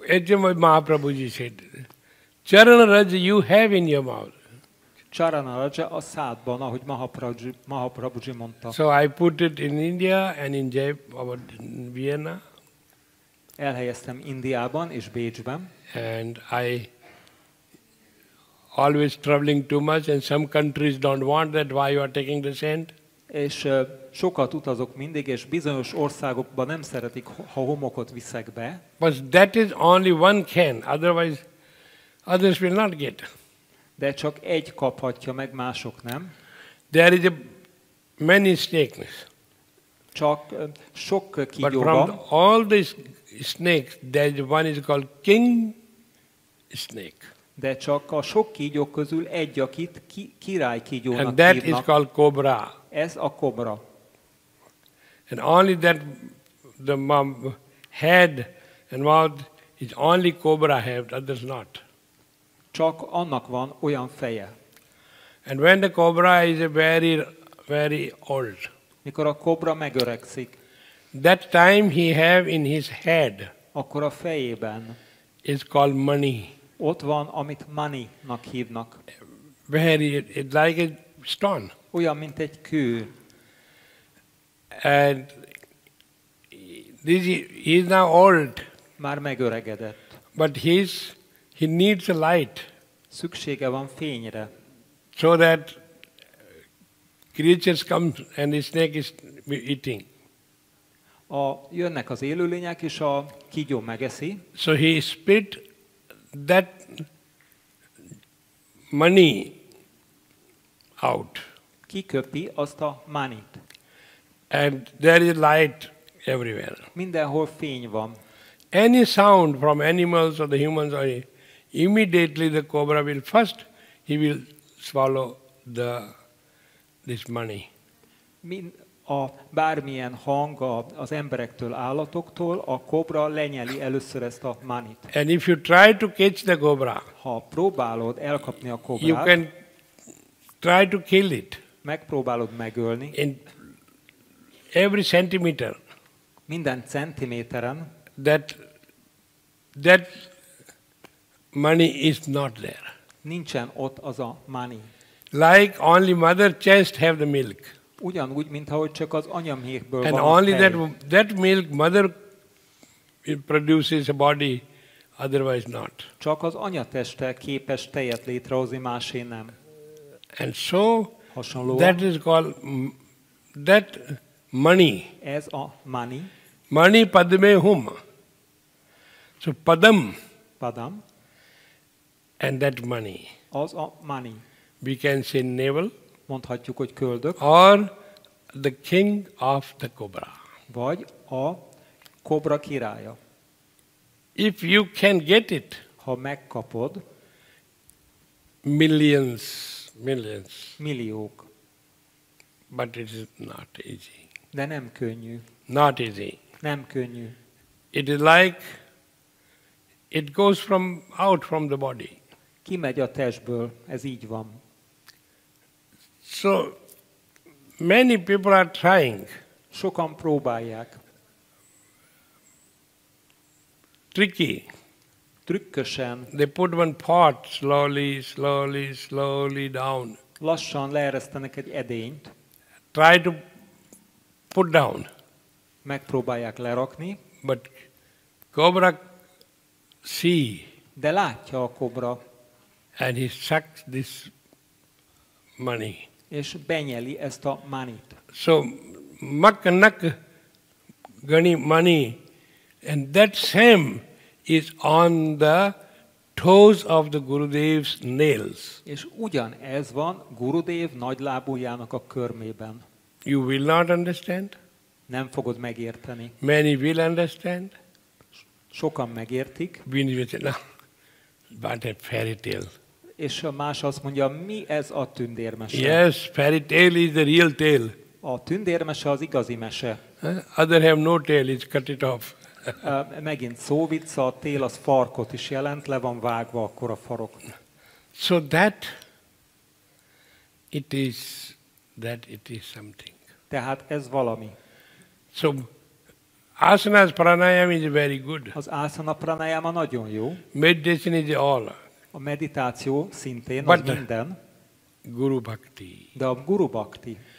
H.M. Mahaprabhuji said, Charana Raj you have in your mouth. Charana Raja a szádban, ahogy Mahaprabhuji mondta. So I put it in India and in Vienna. Elhelyeztem Indiában és Bécsben. And I always traveling too much and some countries don't want that, why you are taking the scent? És sokat utazok mindig, és bizonyos országokban nem szeretik, ha homokot viszek be. But that is only one can, otherwise others will not get. De csak egy kaphatja meg, mások nem. There is many snakes. Csak sok kígyó But from van. all these snakes, there is one is called king snake. De csak a sok kígyók közül egy, akit királykígyónak And that is hívnak. called cobra. Ez a kobra. And only that the head and mouth is only cobra have, others not. Csak annak van olyan feje. And when the cobra is very, very old, Mikor a kobra megöregszik, that time he have in his head akkor a fejében is called money. ott van, amit money-nak hívnak. Very, it's like a stone. Olyan, mint egy kő. And he is now old, Már megöregedett. but he needs a light Szüksége van fényre, so that creatures come and the snake is eating. Jönnek az élőlények, és a kígyó megeszi, So he spit that money out. kiköpi azt a money-t. And there is light everywhere. Mindenhol fény van. Any sound from animals or the humans, or immediately the cobra will first, he will swallow this money. Bármilyen hang az emberektől, állatoktól, a kobra lenyeli először ezt a money-t. And if you try to catch the cobra, Ha próbálod elkapni a you kobrát, can try to kill it megpróbálod megölni, in every centimeter. minden centiméteren, That money is not there. nincsen ott az a money. Like only mother chest have the milk. Ugyanúgy, mint ahogy csak az anyaméhből And van only a tej. that milk mother produces a body, otherwise not. Csak az anyateste képes tejet létrehozni, másé nem. And so Hasonlóan that is called that money. ez a money, Mani padme hum. So padam padam, and that money. az a money. We can say navel Mondhatjuk, hogy köldök, or the king of the cobra. vagy a kobra királya. If you can get it, Ha megkapod, millions, milliók, but it is not easy. de nem könnyű. Not easy. Nem könnyű. It is like it goes out from the body. Kimegy a testből, ez így van. So many people are trying, Sokan próbálják. tricky. Trükkösen, They put one pot slowly down. lassan leeresztenek egy edényt, Try to put down. megpróbálják lerakni, But cobra see de látja a kobra, and he sucks this money. és benyeli ezt a money-t. So mak gani money, and that same is on the toes of the Gurudev's nails. És ugyanez van Gurudev nagylábújának a körmében. You will not understand. Nem fogod megérteni. Many will understand. Sokan megértik, We will say, no, but a fairy tale. és a más azt mondja, mi ez a tündérmese? Yes, fairy tale is the real tale. A tündérmese az igazi mese. Other have no tail, it's cut it off. Megint szóvicca, a tél az farkot is jelent, le van vágva akkor a farok. So that it is something. Tehát ez valami. So Asanas pranayama is very good. Az asana pranayama nagyon jó. Meditation is all. A meditáció szintén But az minden, Guru Bhakti. de a guru bhakti,